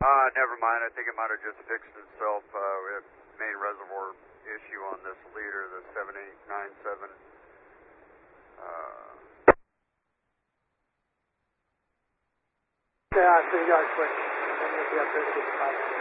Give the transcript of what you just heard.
Never mind. I think it might have just fixed itself. We have main reservoir issue on this leader, the 7897. Yeah, so you got a quick.